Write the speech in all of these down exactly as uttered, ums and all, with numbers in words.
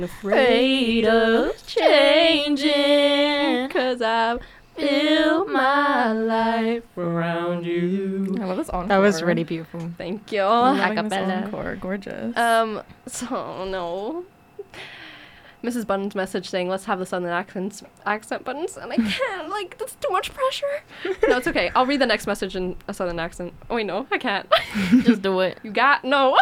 Afraid of changing, cause I've built my life around you. I love this encore. That was really beautiful. Thank you. I'm loving this Acapella. encore. Gorgeous. Um, so no. Missus Buttons message saying, let's have the southern accents, accent buttons, and I can't, like, that's too much pressure. No, it's okay. I'll read the next message in a southern accent. Oh, wait, no, I can't. Just do it. You got, no.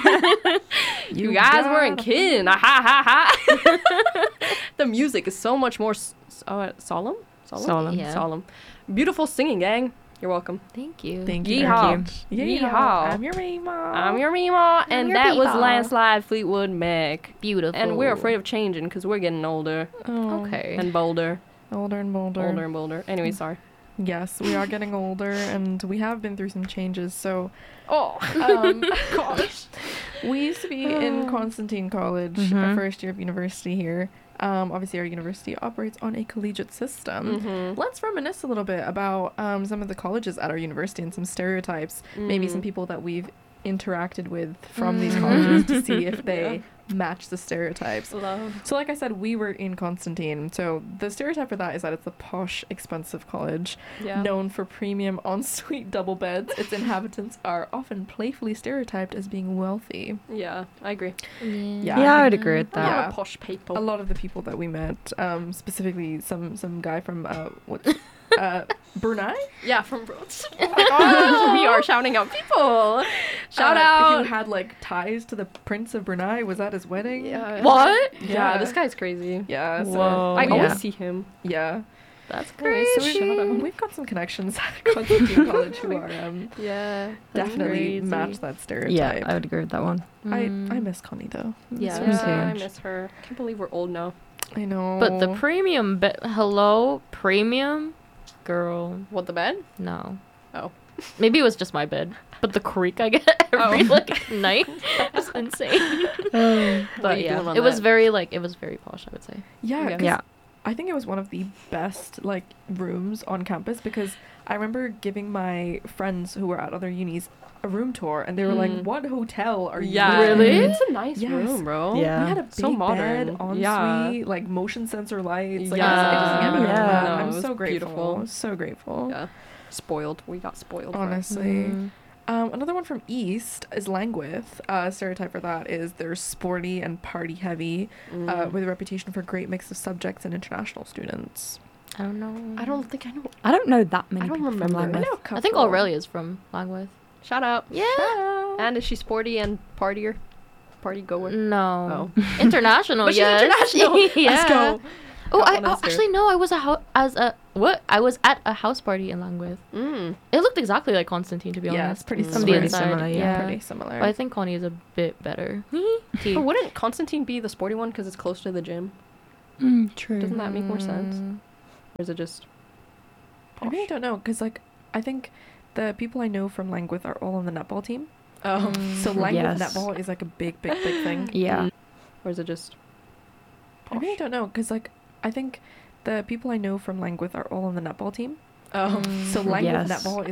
you, you guys weren't kidding. Ah, ha, ha, ha. The music is so much more s- s- uh, solemn? Solemn? Solemn. Yeah. Solemn. Beautiful singing, gang. You're welcome. Thank you. Thank you. Yeehaw. Yeehaw. Yeehaw. I'm your Meemaw. I'm your Meemaw, and your that was Meemaw. Landslide Fleetwood Mac. Beautiful. And we're afraid of changing because we're getting older Oh, Okay. and bolder. older and bolder. Older and bolder. Anyway, sorry. Yes, we are getting older, and we have been through some changes. So, Oh, um, gosh, we used to be in Constantine College, our Mhm. first year of university here. Um, obviously, our university operates on a collegiate system. Mm-hmm. Let's reminisce a little bit about um, some of the colleges at our university and some stereotypes. Maybe some Mm. people that we've interacted with from these colleges to see if they match the stereotypes. Love. So like I said, we were in Constantine. So the stereotype for that is that it's a posh, expensive college Yeah. known for premium ensuite double beds. Its inhabitants are often playfully stereotyped as being wealthy. Yeah, I agree. Yeah. Yeah, I would agree with Yeah. that. Yeah. Posh people. A lot of the people that we met, um, specifically some some guy from uh, what, uh, Brunei. Yeah, from Rhodes. Oh my gosh, we are shouting out people. Shout uh, out. Who had like ties to the Prince of Brunei? Was at his wedding. Yeah. What? Yeah, this guy's crazy. Yeah. So, Whoa. I yeah. always see him. Yeah. That's Anyways, so crazy. shout out. We've got some connections at Constantine College who are um, Yeah. definitely crazy. match that stereotype. Yeah, I would agree with that one. I, Mm. I miss Connie though. Yeah, Me too. I miss her. Can't believe we're old now. I know. But the premium bed, hello, premium, girl, What, the bed? no. Oh. Maybe it was just my bed, but the creak I get every Oh. like night is insane. What are But you yeah, doing on it was that? very like it was very posh, I would say. yeah, Yeah. 'cause Yeah. I think it was one of the best like rooms on campus because I remember giving my friends who were at other unis a room tour and they were Mm. like, "What hotel are you Yeah. in?" Really? It's a nice Yes. room, bro. Yeah. We had a big So modern. bed, ensuite, Yeah. like motion sensor lights. Like, Yeah. it doesn't get better than Yeah. that. No, I'm it was so grateful. beautiful. So grateful. Yeah. Spoiled. We got spoiled. for it. Honestly. Mm. Um, another one from East is Langwith. Uh, stereotype for that is they're sporty and party heavy, uh, Mm. with a reputation for a great mix of subjects and international students. I don't know. I don't think I know. I don't know that many I don't people from remember. Langwith. I know a I think couple. Aurelia's from Langwith. Shout out. Yeah. And is she sporty and partier? Party goer? No. International, But she's yes. international. yeah. Let's go. Oh, Got I one oh, Esther. actually no. I was a ho- as a what? I was at a house party in Langwith. Mm. It looked exactly like Constantine, to be Yeah, honest. it's pretty Mm. From similar. the inside, similar, yeah. yeah. Pretty similar. But I think Connie is a bit better. Tea. But wouldn't Constantine be the sporty one because it's close to the gym? Mm, true. Doesn't that make more sense? Mm. Or is it just I really don't know because like I think the people I know from Langwith are all on the netball team. Oh. Mm. So Langwith Yes. netball is like a big, big, big thing. Yeah. Or is it just I really don't know because like I think the people I know from Langwith are all on the netball team. Oh. Mm. So Langwith Yes. netball